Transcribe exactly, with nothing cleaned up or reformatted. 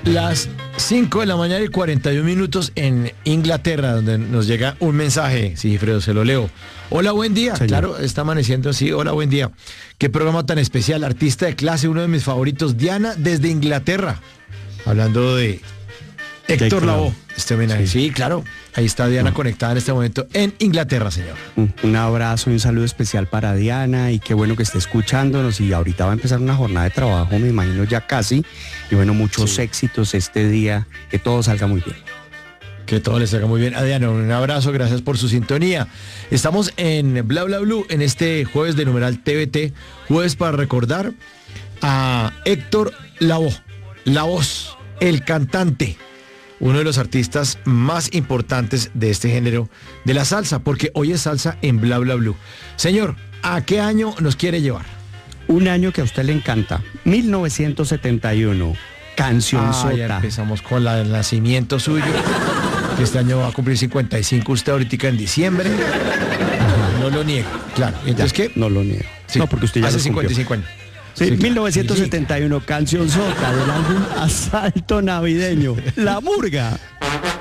Las cinco de la mañana y cuarenta y un minutos en Inglaterra, donde nos llega un mensaje. Sí, Fredo, se lo leo. Hola, buen día. Señor. Claro, está amaneciendo así. Hola, buen día. Qué programa tan especial. Artista de clase, uno de mis favoritos. Diana, desde Inglaterra. Hablando de Héctor Lavoe. Este homenaje. Sí. sí, claro. Ahí está Diana no. conectada en este momento en Inglaterra, señor. Un, un abrazo y un saludo especial para Diana, y qué bueno que esté escuchándonos, y ahorita va a empezar una jornada de trabajo, me imagino ya casi, y bueno, muchos sí. éxitos este día, que todo salga muy bien. Que todo les salga muy bien. A Diana, un abrazo, gracias por su sintonía. Estamos en Bla Bla Blue en este jueves de numeral T V T, jueves para recordar a Héctor Lavoe, la voz, el cantante, uno de los artistas más importantes de este género de la salsa, porque hoy es salsa en Bla Bla Blue. Señor, ¿a qué año nos quiere llevar? Un año que a usted le encanta, mil novecientos setenta y uno, Canción ah, Sota. Ya empezamos con la del nacimiento suyo, que este año va a cumplir cincuenta y cinco, usted ahorita en diciembre. No lo niego, claro. ¿Entonces ya, qué? No lo niego. Sí, no, porque usted ya hace lo cincuenta y cinco años. Sí, sí, mil novecientos setenta y uno, sí. Canción Sota del álbum Asalto Navideño, La Murga.